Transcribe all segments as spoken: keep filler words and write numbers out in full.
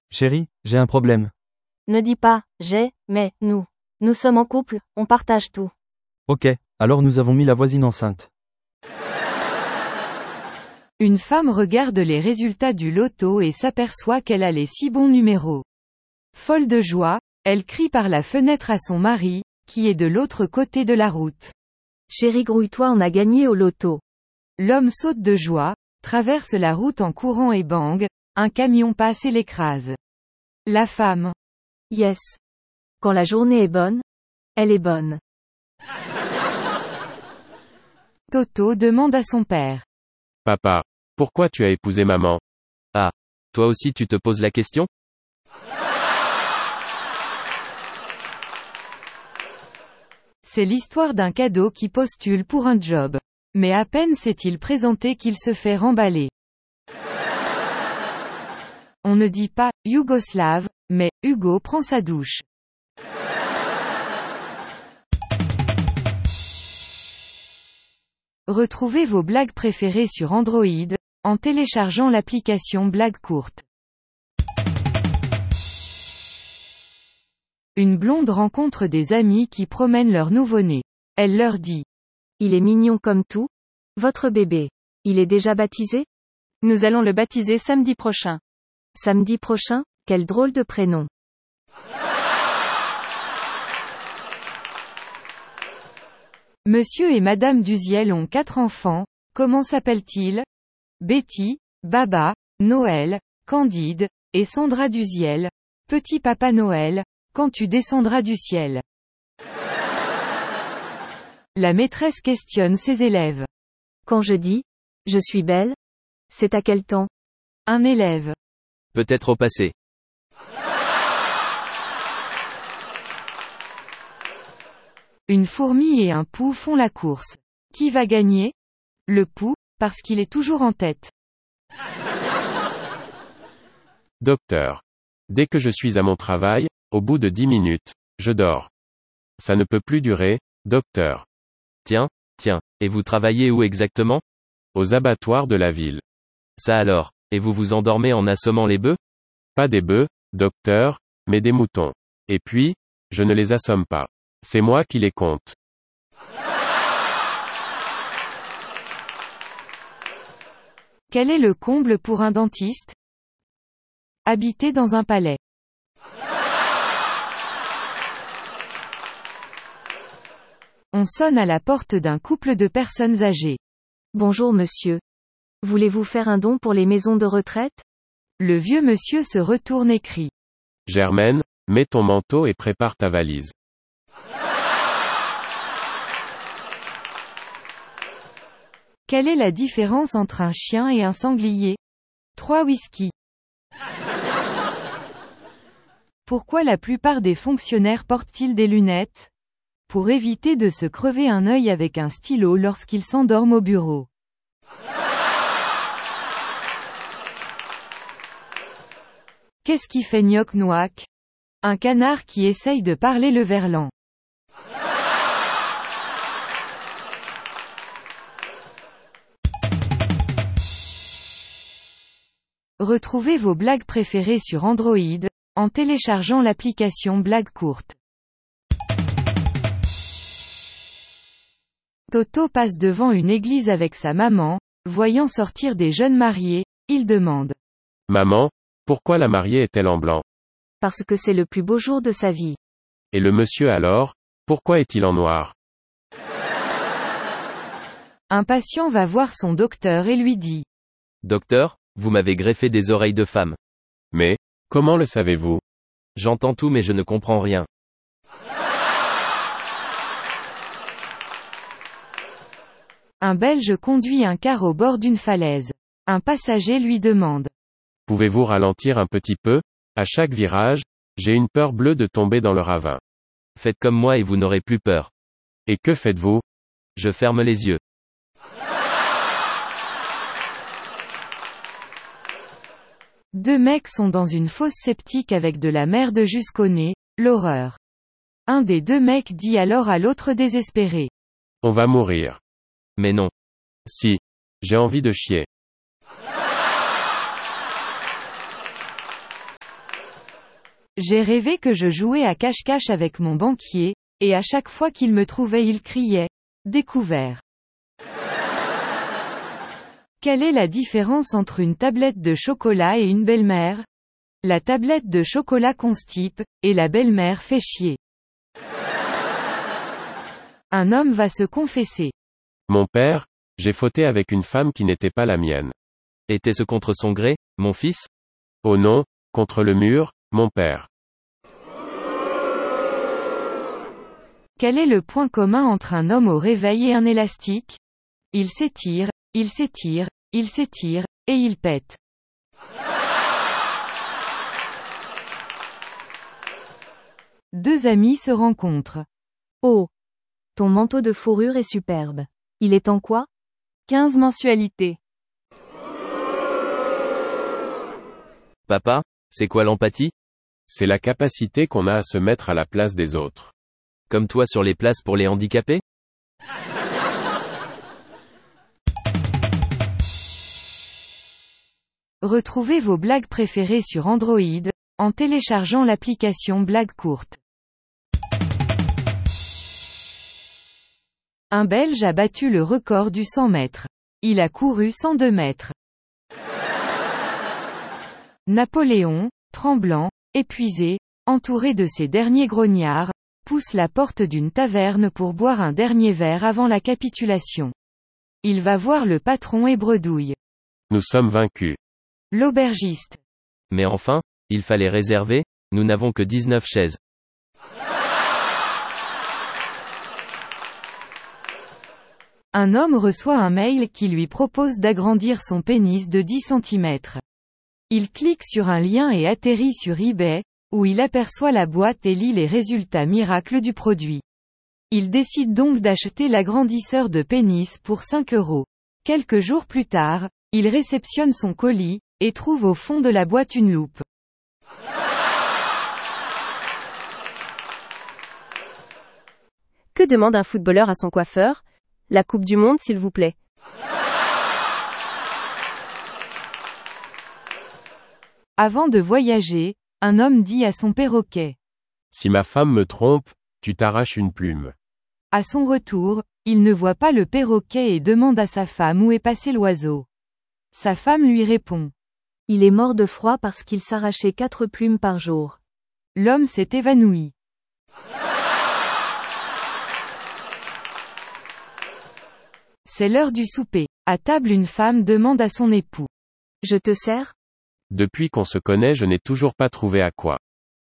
Chérie, j'ai un problème. Ne dis pas « j'ai », mais « nous ». Nous sommes en couple, on partage tout. Ok, alors nous avons mis la voisine enceinte. Une femme regarde les résultats du loto et s'aperçoit qu'elle a les six bons numéros. Folle de joie, elle crie par la fenêtre à son mari, qui est de l'autre côté de la route. Chérie, grouille-toi, on a gagné au loto. L'homme saute de joie, traverse la route en courant et bang, un camion passe et l'écrase. La femme. Yes. Quand la journée est bonne, elle est bonne. Toto demande à son père. Papa, pourquoi tu as épousé maman? Ah, toi aussi tu te poses la question? C'est l'histoire d'un cadeau qui postule pour un job. Mais à peine s'est-il présenté qu'il se fait remballer. On ne dit pas « Yougoslave », mais « Hugo prend sa douche ». Retrouvez vos blagues préférées sur Android, en téléchargeant l'application Blagues courtes. Une blonde rencontre des amis qui promènent leur nouveau-né. Elle leur dit: Il est mignon comme tout. Votre bébé. Il est déjà baptisé? Nous allons le baptiser samedi prochain. Samedi prochain? Quel drôle de prénom. Monsieur et Madame Duziel ont quatre enfants. Comment s'appellent-ils? Betty, Baba, Noël, Candide, et Sandra Duziel. Petit Papa Noël, quand tu descendras du ciel. La maîtresse questionne ses élèves. Quand je dis « je suis belle », c'est à quel temps? Un élève. Peut-être au passé. Une fourmi et un pou font la course. Qui va gagner? Le pou, parce qu'il est toujours en tête. Docteur. Dès que je suis à mon travail, au bout de dix minutes, je dors. Ça ne peut plus durer, docteur. Tiens, tiens, et vous travaillez où exactement? Aux abattoirs de la ville. Ça alors, et vous vous endormez en assommant les bœufs? Pas des bœufs, docteur, mais des moutons. Et puis, je ne les assomme pas. C'est moi qui les compte. Quel est le comble pour un dentiste? Habiter dans un palais. On sonne à la porte d'un couple de personnes âgées. Bonjour monsieur. Voulez-vous faire un don pour les maisons de retraite? Le vieux monsieur se retourne et crie. Germaine, mets ton manteau et prépare ta valise. Quelle est la différence entre un chien et un sanglier? Trois whisky. Pourquoi la plupart des fonctionnaires portent-ils des lunettes? Pour éviter de se crever un œil avec un stylo lorsqu'ils s'endorment au bureau. Qu'est-ce qui fait gnoc-noac? Un canard qui essaye de parler le verlan. Retrouvez vos blagues préférées sur Android, en téléchargeant l'application Blagues courtes. Toto passe devant une église avec sa maman, voyant sortir des jeunes mariés, il demande. Maman, pourquoi la mariée est-elle en blanc? Parce que c'est le plus beau jour de sa vie. Et le monsieur alors, pourquoi est-il en noir? Un patient va voir son docteur et lui dit. Docteur, vous m'avez greffé des oreilles de femme. Mais, comment le savez-vous? J'entends tout mais je ne comprends rien. Un Belge conduit un car au bord d'une falaise. Un passager lui demande. Pouvez-vous ralentir un petit peu? À chaque virage, j'ai une peur bleue de tomber dans le ravin. Faites comme moi et vous n'aurez plus peur. Et que faites-vous? Je ferme les yeux. Deux mecs sont dans une fosse septique avec de la merde jusqu'au nez, l'horreur. Un des deux mecs dit alors à l'autre désespéré. On va mourir. Mais non. Si. J'ai envie de chier. J'ai rêvé que je jouais à cache-cache avec mon banquier, et à chaque fois qu'il me trouvait il criait « Découvert ». Quelle est la différence entre une tablette de chocolat et une belle-mère? La tablette de chocolat constipe, et la belle-mère fait chier. Un homme va se confesser. Mon père, j'ai fauté avec une femme qui n'était pas la mienne. Était-ce contre son gré, mon fils? Oh non, contre le mur, mon père. Quel est le point commun entre un homme au réveil et un élastique? Il s'étire, il s'étire, il s'étire, et il pète. Deux amis se rencontrent. Oh! Ton manteau de fourrure est superbe. Il est en quoi? quinze mensualités. Papa, c'est quoi l'empathie? C'est la capacité qu'on a à se mettre à la place des autres. Comme toi sur les places pour les handicapés? Retrouvez vos blagues préférées sur Android, en téléchargeant l'application Blagues courtes. Un Belge a battu le record du cent mètres. Il a couru cent deux mètres. Napoléon, tremblant, épuisé, entouré de ses derniers grognards, pousse la porte d'une taverne pour boire un dernier verre avant la capitulation. Il va voir le patron et bredouille. Nous sommes vaincus. L'aubergiste. Mais enfin, il fallait réserver, nous n'avons que dix-neuf chaises. Un homme reçoit un mail qui lui propose d'agrandir son pénis de dix centimètres. Il clique sur un lien et atterrit sur eBay, où il aperçoit la boîte et lit les résultats miracles du produit. Il décide donc d'acheter l'agrandisseur de pénis pour cinq euros. Quelques jours plus tard, il réceptionne son colis, et trouve au fond de la boîte une loupe. Que demande un footballeur à son coiffeur? La Coupe du Monde s'il vous plaît. Avant de voyager, un homme dit à son perroquet. Si ma femme me trompe, tu t'arraches une plume. À son retour, il ne voit pas le perroquet et demande à sa femme où est passé l'oiseau. Sa femme lui répond. Il est mort de froid parce qu'il s'arrachait quatre plumes par jour. L'homme s'est évanoui. C'est l'heure du souper. À table, une femme demande à son époux. Je te sers? Depuis qu'on se connaît, je n'ai toujours pas trouvé à quoi.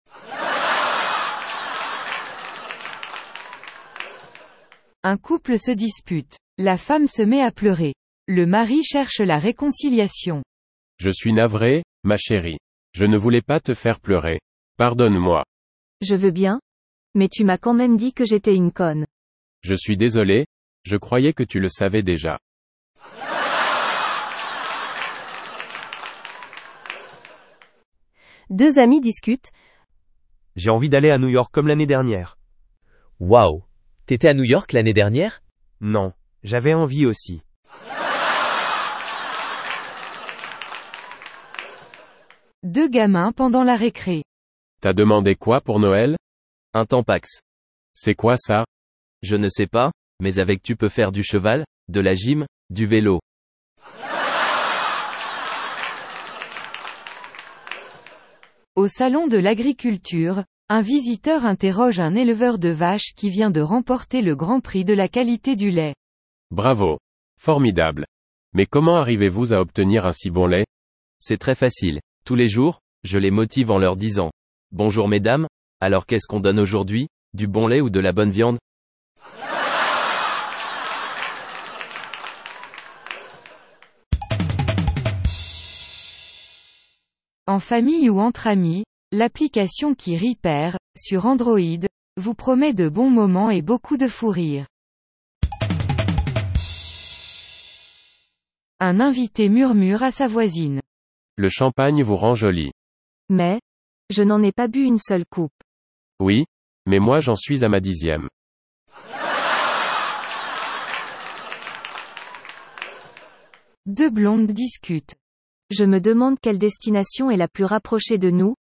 Un couple se dispute. La femme se met à pleurer. Le mari cherche la réconciliation. Je suis navré, ma chérie. Je ne voulais pas te faire pleurer. Pardonne-moi. Je veux bien. Mais tu m'as quand même dit que j'étais une conne. Je suis désolé, je croyais que tu le savais déjà. Deux amis discutent. J'ai envie d'aller à New York comme l'année dernière. Waouh! T'étais à New York l'année dernière? Non, j'avais envie aussi. Deux gamins pendant la récré. T'as demandé quoi pour Noël? Un Tampax. C'est quoi ça? Je ne sais pas, mais avec tu peux faire du cheval, de la gym, du vélo. Au salon de l'agriculture, un visiteur interroge un éleveur de vaches qui vient de remporter le Grand Prix de la qualité du lait. Bravo. Formidable. Mais comment arrivez-vous à obtenir un si bon lait? C'est très facile. Tous les jours, je les motive en leur disant. Bonjour mesdames, alors qu'est-ce qu'on donne aujourd'hui? Du bon lait ou de la bonne viande? En famille ou entre amis, l'application qui rit perd, sur Android, vous promet de bons moments et beaucoup de fou rire. Un invité murmure à sa voisine. Le champagne vous rend jolie. Mais, je n'en ai pas bu une seule coupe. Oui, mais moi j'en suis à ma dixième. Deux blondes discutent. Je me demande quelle destination est la plus rapprochée de nous,